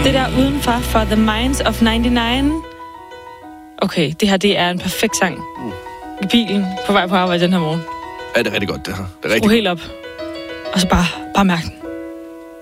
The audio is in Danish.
Det der udenfor for The Minds of 99. Okay, det er en perfekt sang. I bilen på vej på arbejde den her morgen. Ja, det er rigtig godt, det her. Det er rigtig helt op. Og så bare mærke den.